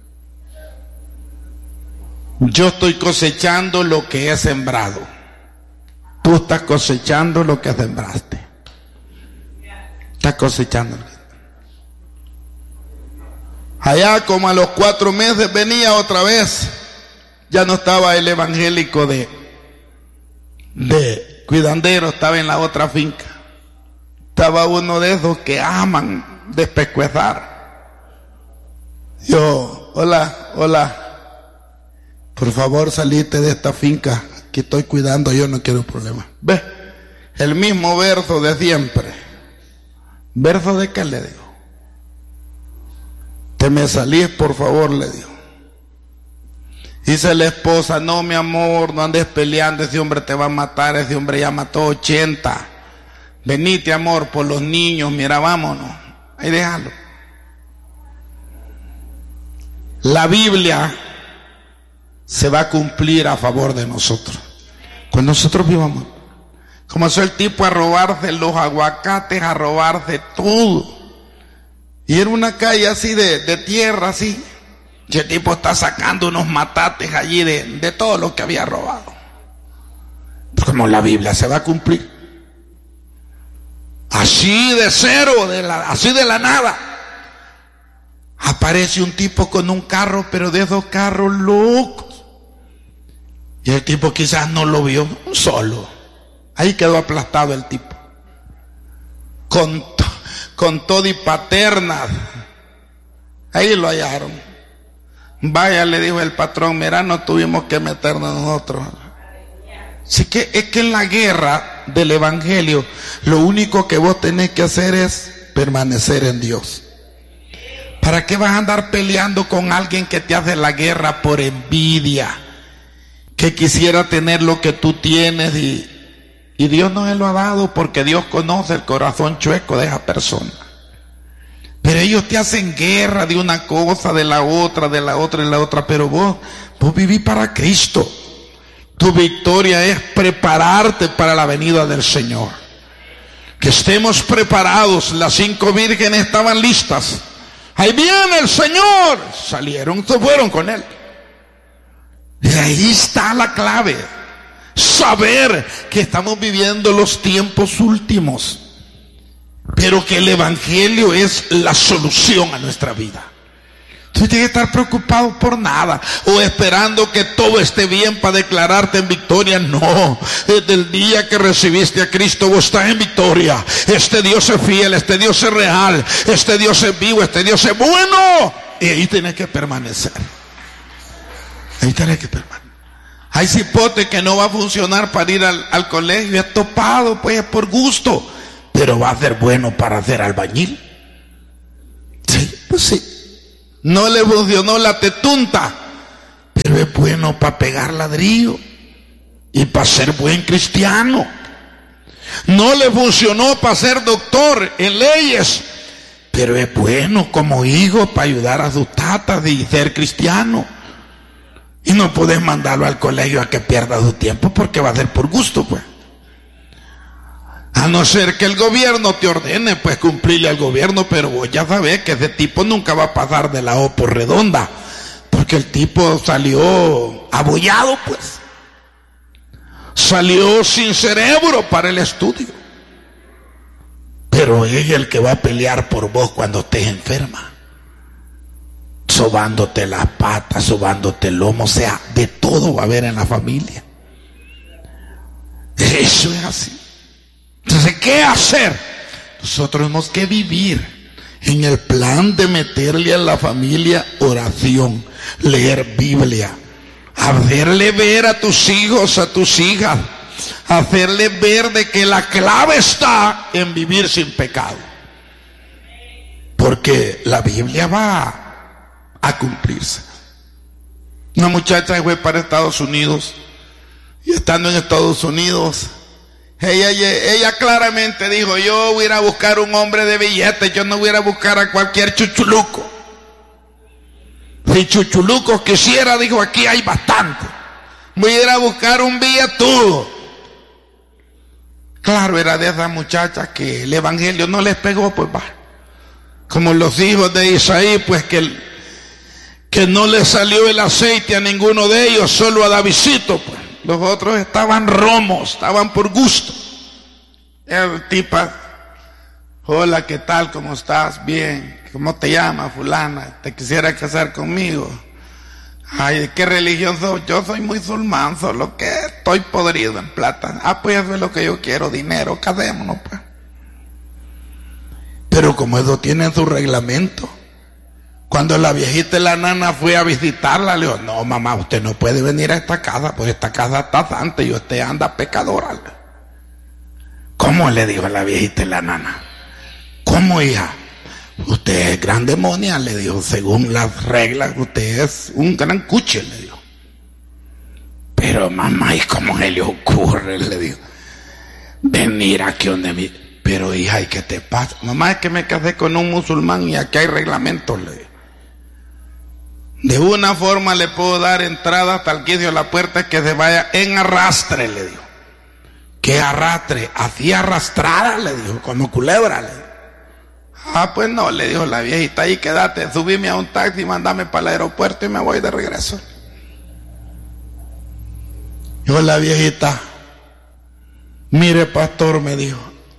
Yo estoy cosechando lo que he sembrado. Tú estás cosechando lo que sembraste. Estás cosechando. Allá como a los 4 meses venía otra vez. Ya no estaba el evangélico de cuidandero, estaba en la otra finca. Estaba uno de esos que aman despescuezar. Yo: hola, por favor salite de esta finca que estoy cuidando, yo no quiero problemas. Ve, el mismo verso de siempre. ¿Verso de qué? Le digo. Te me salís, por favor, le digo. Dice la esposa: no, mi amor, no andes peleando, ese hombre te va a matar, ese hombre ya mató 80. Venite, amor, por los niños, mira, vámonos. Ahí déjalo. La Biblia se va a cumplir a favor de nosotros. Cuando nosotros vivamos. Comenzó el tipo a robarse los aguacates, a robarse todo. Y era una calle así de tierra, así. Y el tipo está sacando unos matates allí de todo lo que había robado. Pero como la Biblia se va a cumplir. Así de cero, así de la nada. Aparece un tipo con un carro, pero de esos carros locos. Y el tipo quizás no lo vio solo. Ahí quedó aplastado el tipo. Con todo y paternas. Ahí lo hallaron. Vaya, le dijo el patrón: mira, no tuvimos que meternos nosotros. Así que es que en la guerra del evangelio, lo único que vos tenés que hacer es permanecer en Dios. ¿Para qué vas a andar peleando con alguien que te hace la guerra por envidia? Que quisiera tener lo que tú tienes y Dios no se lo ha dado, porque Dios conoce el corazón chueco de esa persona. Pero ellos te hacen guerra de una cosa, de la otra, de la otra y la otra. Pero vos vivís para Cristo. Tu victoria es prepararte para la venida del Señor. Que estemos preparados. Las 5 vírgenes estaban listas. Ahí viene el Señor. Salieron, se fueron con Él. Y ahí está la clave. Saber que estamos viviendo los tiempos últimos. Pero que el evangelio es la solución a nuestra vida. Tú tienes que estar preocupado por nada o esperando que todo esté bien para declararte en victoria. No, desde el día que recibiste a Cristo vos estás en victoria. Este Dios es fiel, este Dios es real, este Dios es vivo, este Dios es bueno. Y ahí tienes que permanecer. Ahí tienes que permanecer. Hay cipote que no va a funcionar para ir al colegio, es topado, pues es por gusto. Pero va a ser bueno para ser albañil. Sí, pues sí. No le funcionó la tetunta, pero pero es bueno para pegar ladrillo y para ser buen cristiano. No le funcionó para ser doctor en leyes, pero es bueno como hijo para ayudar a sus tatas y ser cristiano. Y no podés mandarlo al colegio a que pierda su tiempo porque va a ser por gusto, pues. A no ser que el gobierno te ordene, pues cumplirle al gobierno, pero vos ya sabés que ese tipo nunca va a pasar de la O por redonda, porque el tipo salió abollado, pues. Salió sin cerebro para el estudio. Pero es el que va a pelear por vos cuando estés enferma, sobándote las patas, sobándote el lomo, o sea, de todo va a haber en la familia. Eso es así. Entonces, ¿qué hacer? Nosotros tenemos que vivir en el plan de meterle a la familia oración, leer Biblia, hacerle ver a tus hijos, a tus hijas, hacerle ver de que la clave está en vivir sin pecado, porque la Biblia va a cumplirse. Una muchacha fue para Estados Unidos y estando en Estados Unidos, ella claramente dijo: yo voy a ir a buscar un hombre de billetes, yo no voy a ir a buscar a cualquier chuchuluco. Si chuchulucos quisiera, dijo, aquí hay bastante, voy a ir a buscar un billetudo. Claro, era de esas muchachas que el evangelio no les pegó, pues va. Como los hijos de Isaí, pues que no les salió el aceite a ninguno de ellos, solo a Davidcito, pues. Los otros estaban romos, estaban por gusto. El tipa: hola, ¿qué tal? ¿Cómo estás? Bien. ¿Cómo te llamas, fulana? ¿Te quisiera casar conmigo? Ay, ¿de qué religión sos? Yo soy musulmán, solo que estoy podrido en plata. Ah, pues eso es lo que yo quiero, dinero, casémonos, pues. Pero como eso tiene su reglamento, cuando la viejita y la nana fue a visitarla, le dijo: no, mamá, usted no puede venir a esta casa, pues esta casa está santa y usted anda pecadora. ¿Cómo? Le dijo a la viejita y la nana. ¿Cómo, hija? Usted es gran demonia, le dijo, según las reglas, usted es un gran cuche, le dijo. Pero mamá, ¿y cómo se le ocurre? Le dijo, venir aquí donde mí. Pero hija, ¿y qué te pasa? Mamá, es que me casé con un musulmán y aquí hay reglamentos, le dijo. De una forma le puedo dar entrada hasta el quicio de la puerta, que se vaya en arrastre, le dijo. ¿Qué arrastre? Así arrastrada, le dijo, como culebra, le dijo. Ah, pues no, le dijo la viejita, ahí quédate, subime a un taxi, mándame para el aeropuerto y me voy de regreso. Dijo la viejita: mire, pastor, me dijo,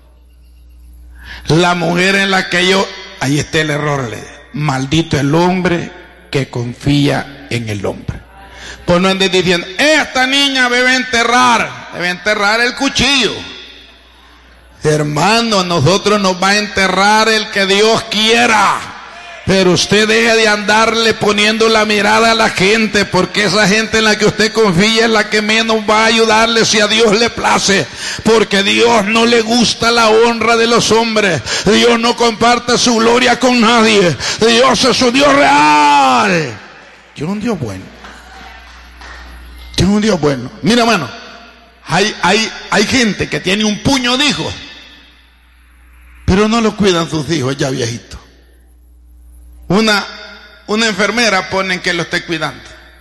la mujer en la que yo, ahí está el error, le dijo, maldito el hombre que confía en el hombre. Pues no andes diciendo: esta niña debe enterrar el cuchillo. Hermano, nosotros nos va a enterrar el que Dios quiera, pero usted deje de andarle poniendo la mirada a la gente, porque esa gente en la que usted confía es la que menos va a ayudarle si a Dios le place, porque Dios no le gusta la honra de los hombres. Dios no comparte su gloria con nadie. Dios es su Dios real. Dios es un Dios bueno. Dios es un Dios bueno. Mira, hermano, hay gente que tiene un puño de hijos, pero no lo cuidan sus hijos ya viejitos. Una enfermera ponen que lo esté cuidando.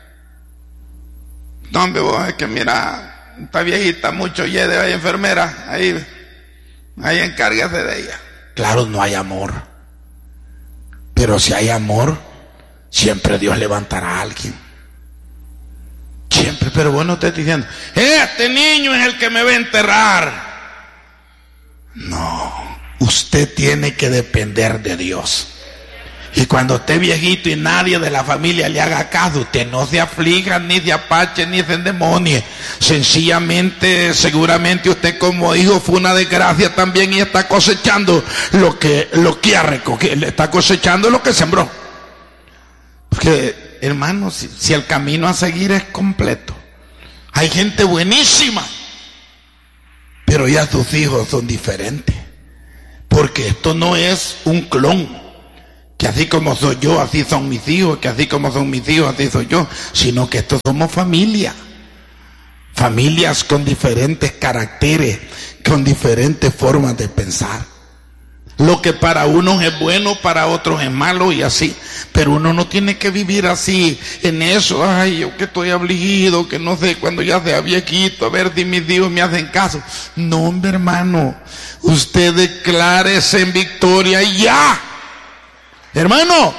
No, hombre, vos, es que mira, está viejita, mucho lleve, hay enfermera, ahí encárgase de ella. Claro, no hay amor, pero si hay amor, siempre Dios levantará a alguien. Siempre. Pero vos no estés diciendo: este niño es el que me va a enterrar. No, usted tiene que depender de Dios. Y cuando esté viejito y nadie de la familia le haga caso, usted no se aflija, ni se apache, ni se endemonie. Sencillamente, seguramente usted como hijo fue una desgracia también y está cosechando lo que ha recogido, está cosechando lo que sembró. Porque, hermano, si el camino a seguir es completo, hay gente buenísima, pero ya sus hijos son diferentes, porque esto no es un clon que así como soy yo, así son mis hijos, que así como son mis hijos, así soy yo, sino que estos somos familia. Familias con diferentes caracteres, con diferentes formas de pensar. Lo que para unos es bueno, para otros es malo y así. Pero uno no tiene que vivir así, en eso. Ay, yo que estoy afligido, que no sé, cuando ya sea viejito, a ver si mis hijos me hacen caso. No, hombre, hermano, usted declárese en victoria y ya. Hermano,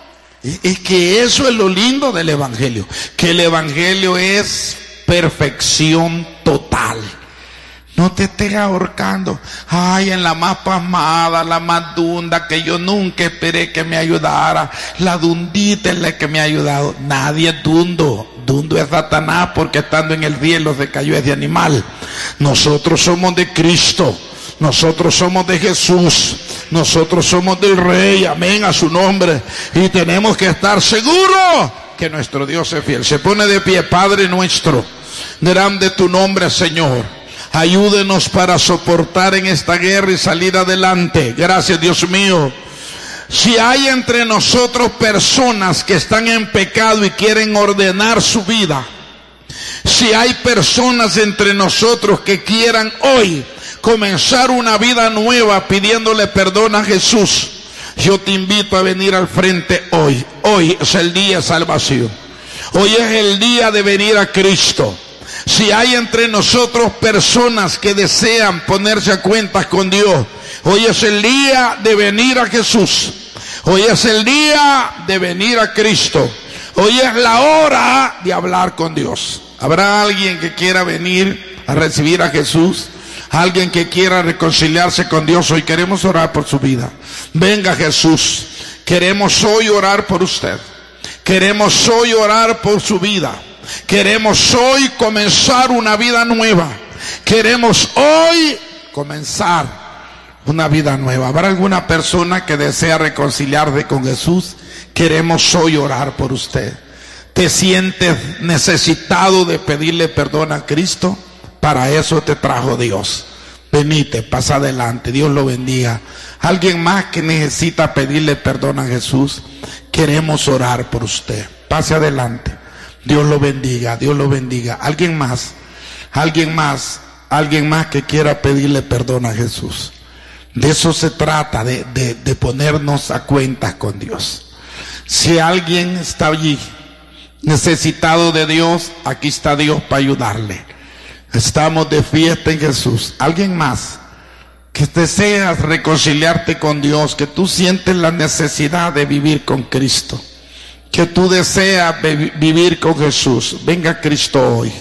es que eso es lo lindo del evangelio, que el evangelio es perfección total. No te estés ahorcando. Ay, en la más pasmada, la más dunda, que yo nunca esperé que me ayudara. La dundita es la que me ha ayudado. Nadie es dundo. Dundo es Satanás, porque estando en el cielo se cayó ese animal. Nosotros somos de Cristo. Nosotros somos de Jesús. Nosotros somos del Rey. Amén, a su nombre. Y tenemos que estar seguros que nuestro Dios es fiel. Se pone de pie. Padre nuestro, grande tu nombre, Señor. Ayúdenos para soportar en esta guerra y salir adelante. Gracias, Dios mío. Si hay entre nosotros personas que están en pecado y quieren ordenar su vida, si hay personas entre nosotros que quieran hoy comenzar una vida nueva pidiéndole perdón a Jesús, yo te invito a venir al frente hoy. Hoy es el día de salvación. Hoy es el día de venir a Cristo. Si hay entre nosotros personas que desean ponerse a cuentas con Dios, hoy es el día de venir a Jesús. Hoy es el día de venir a Cristo. Hoy es la hora de hablar con Dios. ¿Habrá alguien que quiera venir a recibir a Jesús? Alguien que quiera reconciliarse con Dios. Hoy queremos orar por su vida. Venga, Jesús. Queremos hoy orar por usted. Queremos hoy orar por su vida. Queremos hoy comenzar una vida nueva. Queremos hoy comenzar una vida nueva. ¿Habrá alguna persona que desea reconciliarse con Jesús? Queremos hoy orar por usted. ¿Te sientes necesitado de pedirle perdón a Cristo? Para eso te trajo Dios. Venite, pasa adelante. Dios lo bendiga. ¿Alguien más que necesita pedirle perdón a Jesús? Queremos orar por usted. Pase adelante. Dios lo bendiga, Dios lo bendiga. ¿Alguien más? ¿Alguien más? ¿Alguien más que quiera pedirle perdón a Jesús? De eso se trata, de ponernos a cuentas con Dios. Si alguien está allí necesitado de Dios, aquí está Dios para ayudarle. Estamos de fiesta en Jesús. ¿Alguien más que deseas reconciliarte con Dios, que tú sientes la necesidad de vivir con Cristo, que tú deseas vivir con Jesús? Venga Cristo hoy.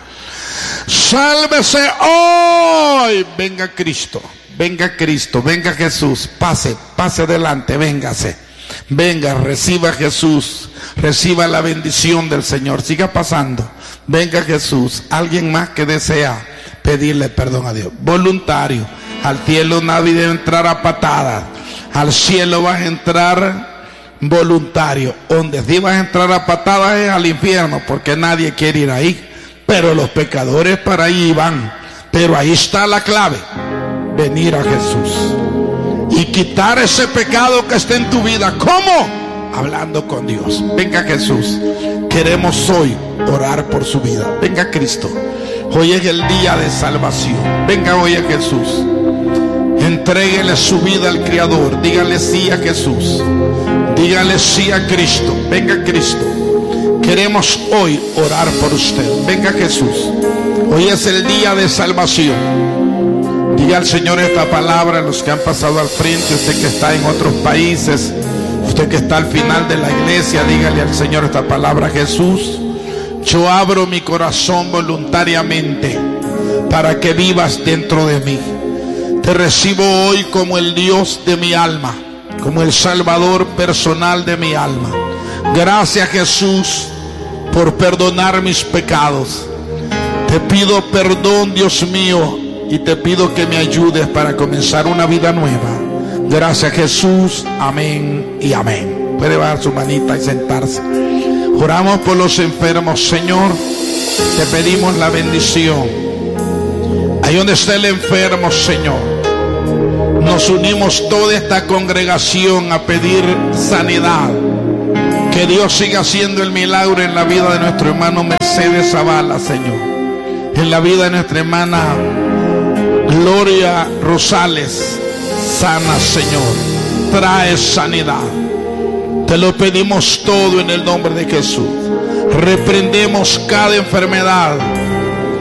Sálvese hoy. Venga Cristo. Venga Cristo. Venga Jesús. Pase adelante. Véngase. Venga, reciba a Jesús. Reciba la bendición del Señor. Siga pasando. Venga Jesús. Alguien más que desea pedirle perdón a Dios. Voluntario. Al cielo nadie debe entrar a patadas. Al cielo vas a entrar voluntario. Donde sí vas a entrar a patadas es al infierno, porque nadie quiere ir ahí. Pero los pecadores para ahí van. Pero ahí está la clave: venir a Jesús y quitar ese pecado que está en tu vida. ¿Cómo? Hablando con Dios. Venga Jesús. Queremos hoy orar por su vida. Venga Cristo. Hoy es el día de salvación. Venga hoy a Jesús. Entréguele su vida al Creador. Dígale sí a Jesús. Dígale sí a Cristo. Venga Cristo. Queremos hoy orar por usted. Venga Jesús. Hoy es el día de salvación. Diga al Señor esta palabra. Los que han pasado al frente, usted que está en otros países, usted que está al final de la iglesia, dígale al Señor esta palabra: Jesús, yo abro mi corazón voluntariamente para que vivas dentro de mí. Te recibo hoy como el Dios de mi alma, como el Salvador personal de mi alma. Gracias Jesús por perdonar mis pecados. Te pido perdón, Dios mío, y te pido que me ayudes para comenzar una vida nueva. Gracias Jesús, amén y amén. Puede bajar su manita y sentarse. Oramos por los enfermos. Señor, te pedimos la bendición. Ahí donde está el enfermo, Señor, nos unimos toda esta congregación a pedir sanidad. Que Dios siga haciendo el milagro en la vida de nuestro hermano Mercedes Zavala, Señor. En la vida de nuestra hermana Gloria Rosales. Sana, Señor. Trae sanidad. Te lo pedimos todo en el nombre de Jesús. Reprendemos cada enfermedad